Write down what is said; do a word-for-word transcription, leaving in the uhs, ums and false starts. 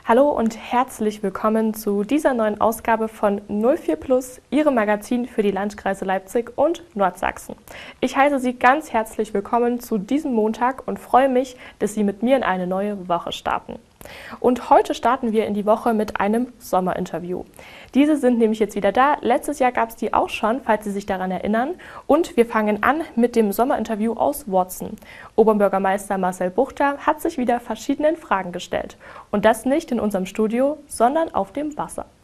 Hallo und herzlich willkommen zu dieser neuen Ausgabe von null vier Plus, Ihrem Magazin für die Landkreise Leipzig und Nordsachsen. Ich heiße Sie ganz herzlich willkommen zu diesem Montag und freue mich, dass Sie mit mir in eine neue Woche starten. Und heute starten wir in die Woche mit einem Sommerinterview. Diese sind nämlich jetzt wieder da. Letztes Jahr gab es die auch schon, falls Sie sich daran erinnern. Und wir fangen an mit dem Sommerinterview aus Worzen. Oberbürgermeister Marcel Buchter hat sich wieder verschiedenen Fragen gestellt. Und das nicht in unserem Studio, sondern auf dem Wasser.